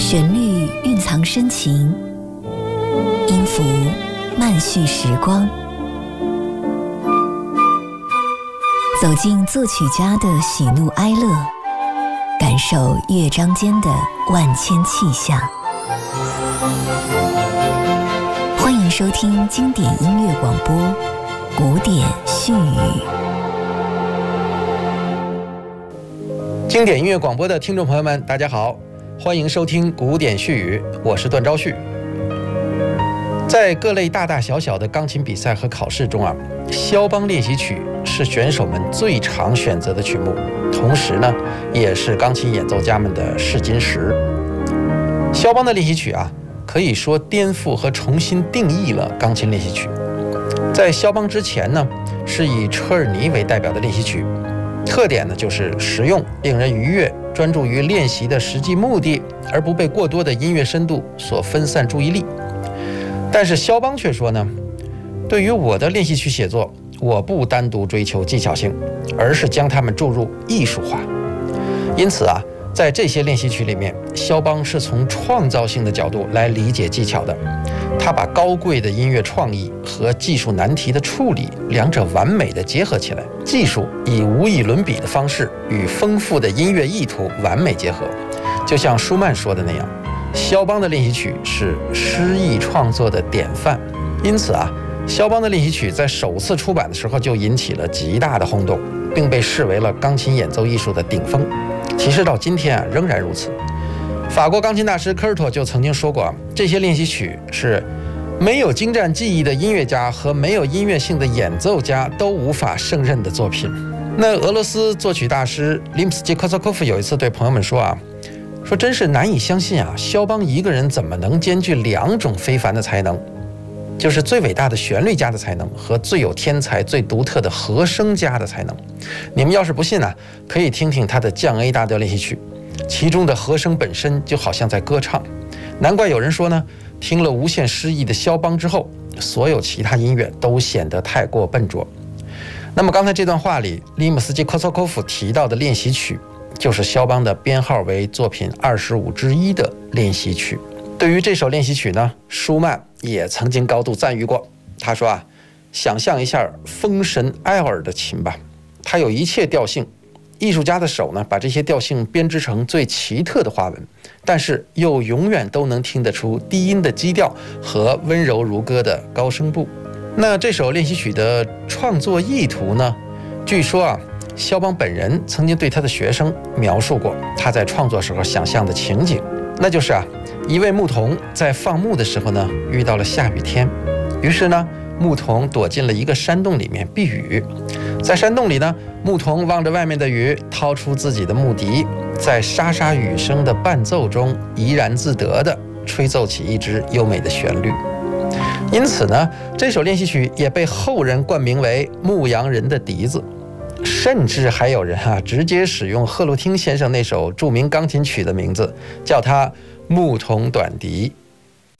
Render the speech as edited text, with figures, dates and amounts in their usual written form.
旋律蕴藏深情，音符慢叙时光。走进作曲家的喜怒哀乐，感受乐章间的万千气象。欢迎收听经典音乐广播《古典絮语》。 经典音乐广播的听众朋友们，大家好，欢迎收听《古典絮语》，我是段昭旭。在各类大大小小的钢琴比赛和考试中肖邦练习曲是选手们最常选择的曲目，同时呢，也是钢琴演奏家们的试金石。肖邦的练习曲可以说颠覆和重新定义了钢琴练习曲。在肖邦之前呢，是以车尔尼为代表的练习曲，特点呢就是实用、令人愉悦，专注于练习的实际目的，而不被过多的音乐深度所分散注意力。但是肖邦却说呢，对于我的练习曲写作，我不单独追求技巧性，而是将它们注入艺术化。因此在这些练习曲里面，肖邦是从创造性的角度来理解技巧的。他把高贵的音乐创意和技术难题的处理两者完美的结合起来，技术以无以伦比的方式与丰富的音乐意图完美结合。就像舒曼说的那样，肖邦的练习曲是诗意创作的典范。因此肖邦的练习曲在首次出版的时候就引起了极大的轰动，并被视为了钢琴演奏艺术的顶峰。其实到今天仍然如此。法国钢琴大师科尔托就曾经说过，这些练习曲是没有精湛技艺的音乐家和没有音乐性的演奏家都无法胜任的作品。那俄罗斯作曲大师林姆斯基科索科夫有一次对朋友们说说真是难以相信肖邦一个人怎么能兼具两种非凡的才能，就是最伟大的旋律家的才能和最有天才最独特的和声家的才能。你们要是不信可以听听他的降 A 大调练习曲，其中的和声本身就好像在歌唱。难怪有人说呢，听了无限诗意的肖邦之后，所有其他音乐都显得太过笨拙。那么刚才这段话里，利姆斯基科索科夫提到的练习曲，就是肖邦的编号为作品25之一的练习曲。对于这首练习曲呢，舒曼也曾经高度赞誉过。他说想象一下风神埃尔的琴吧，它有一切调性，艺术家的手呢，把这些调性编织成最奇特的花纹，但是又永远都能听得出低音的基调和温柔如歌的高声部。那这首练习曲的创作意图呢，据说肖邦本人曾经对他的学生描述过他在创作时候想象的情景，那就是一位牧童在放牧的时候呢，遇到了下雨天，于是呢，牧童躲进了一个山洞里面避雨。在山洞里呢，牧童望着外面的雨，掏出自己的木笛，在沙沙雨声的伴奏中怡然自得地吹奏起一支优美的旋律。因此呢，这首练习曲也被后人冠名为牧羊人的笛子，甚至还有人直接使用赫鲁汀先生那首著名钢琴曲的名字，叫它牧童短笛。